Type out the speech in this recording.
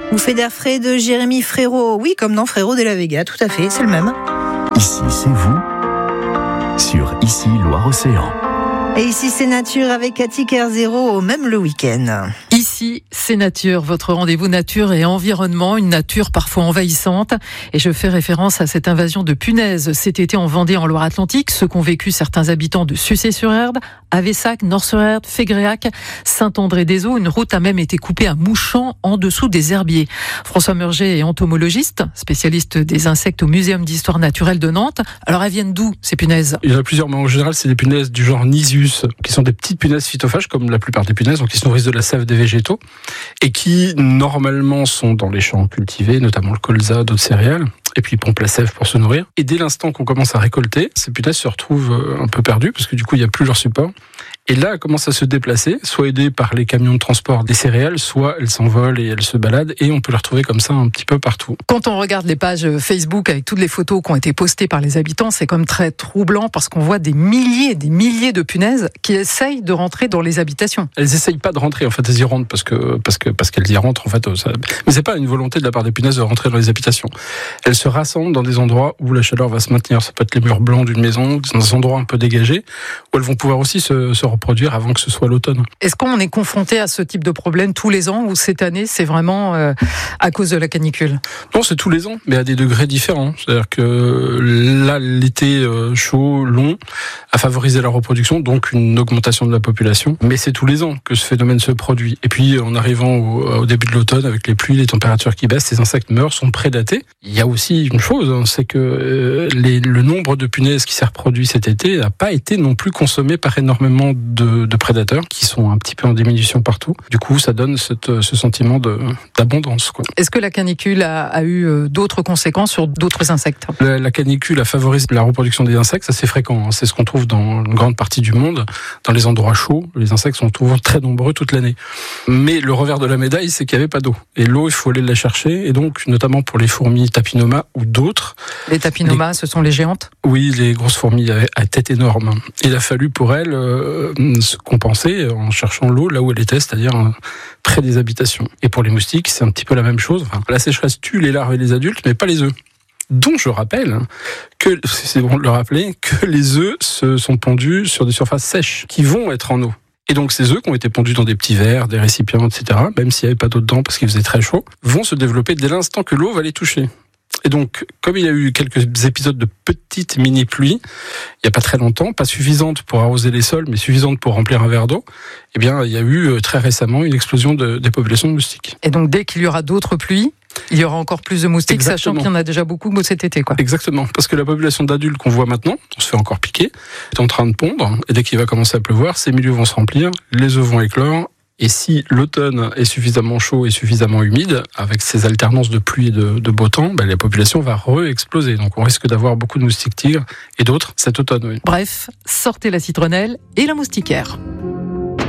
Bouffée d'air frais de Jérémy Frérot. Oui, comme dans Frérot de la Vega, tout à fait, c'est le même. Ici, c'est vous, sur Ici, Loire-Océan. Et ici, c'est Nature avec Cathy Kerzero, même le week-end. Ici, c'est Nature, votre rendez-vous nature et environnement, une nature parfois envahissante. Et je fais référence à cette invasion de punaises cet été en Vendée, en Loire-Atlantique, ce qu'ont vécu certains habitants de Sucé-sur-Erdre, Avessac, Nord-sur-Erdre, Fégréac, Saint-André-des-Eaux. Une route a même été coupée à Mouchamp, en dessous des herbiers. François Murger est entomologiste, spécialiste des insectes au Muséum d'histoire naturelle de Nantes. Alors, elles viennent d'où, ces punaises ? Il y en a plusieurs, mais en général, c'est des punaises du genre Nisius, qui sont des petites punaises phytophages, comme la plupart des punaises, donc qui se nourrissent de la sève des végétaux, et qui, normalement, sont dans les champs cultivés, notamment le colza, d'autres céréales, et puis ils pompent la sève pour se nourrir. Et dès l'instant qu'on commence à récolter, ces punaises se retrouvent un peu perdues, parce que du coup, il n'y a plus leur support. Et là, elles commencent à se déplacer, soit aidées par les camions de transport des céréales, soit elles s'envolent et elles se baladent, et on peut les retrouver comme ça un petit peu partout. Quand on regarde les pages Facebook avec toutes les photos qui ont été postées par les habitants, c'est comme très troublant parce qu'on voit des milliers de punaises qui essayent de rentrer dans les habitations. Elles essayent pas de rentrer, en fait, elles y rentrent parce qu'elles y rentrent, en fait. Mais c'est pas une volonté de la part des punaises de rentrer dans les habitations. Elles se rassemblent dans des endroits où la chaleur va se maintenir. Ça peut être les murs blancs d'une maison, dans des endroits un peu dégagés, où elles vont pouvoir aussi se reproduire avant que ce soit l'automne. Est-ce qu'on est confronté à ce type de problème tous les ans ou cette année, c'est vraiment à cause de la canicule ? Non, c'est tous les ans, mais à des degrés différents. C'est-à-dire que là, l'été chaud, long, a favorisé la reproduction, donc une augmentation de la population. Mais c'est tous les ans que ce phénomène se produit. Et puis, en arrivant au début de l'automne, avec les pluies, les températures qui baissent, ces insectes meurent, sont prédatés. Il y a aussi une chose, c'est que le nombre de punaises qui s'est reproduit cet été n'a pas été non plus consommé par énormément de prédateurs qui sont un petit peu en diminution partout. Du coup, ça donne ce sentiment d'abondance, quoi. Est-ce que la canicule a eu d'autres conséquences sur d'autres insectes ? La canicule a favorisé la reproduction des insectes, ça c'est fréquent. C'est ce qu'on trouve dans une grande partie du monde. Dans les endroits chauds, les insectes sont toujours très nombreux toute l'année. Mais le revers de la médaille, c'est qu'il n'y avait pas d'eau. Et l'eau, il faut aller la chercher. Et donc, notamment pour les fourmis Tapinoma ou d'autres. Les Tapinoma, ce sont les géantes ? Oui, les grosses fourmis à tête énorme. Il a fallu pour elles se compenser en cherchant l'eau là où elle était, c'est-à-dire près des habitations. Et pour les moustiques, c'est un petit peu la même chose. Enfin, la sécheresse tue les larves et les adultes, mais pas les œufs. Donc je rappelle que, c'est bon de le rappeler, que les œufs se sont pondus sur des surfaces sèches qui vont être en eau. Et donc ces œufs qui ont été pondus dans des petits verres, des récipients, etc., même s'il n'y avait pas d'eau dedans parce qu'il faisait très chaud, vont se développer dès l'instant que l'eau va les toucher. Et donc, comme il y a eu quelques épisodes de petites mini-pluies, il n'y a pas très longtemps, pas suffisantes pour arroser les sols, mais suffisantes pour remplir un verre d'eau, eh bien, il y a eu très récemment une explosion des populations de moustiques. Et donc, dès qu'il y aura d'autres pluies, il y aura encore plus de moustiques, Exactement. Sachant qu'il y en a déjà beaucoup cet été, quoi. Exactement, parce que la population d'adultes qu'on voit maintenant, on se fait encore piquer, est en train de pondre, et dès qu'il va commencer à pleuvoir, ces milieux vont se remplir, les œufs vont éclore. Et si l'automne est suffisamment chaud et suffisamment humide, avec ces alternances de pluie et de beau temps, la population va re-exploser. Donc on risque d'avoir beaucoup de moustiques tigres et d'autres cet automne. Oui. Bref, sortez la citronnelle et la moustiquaire.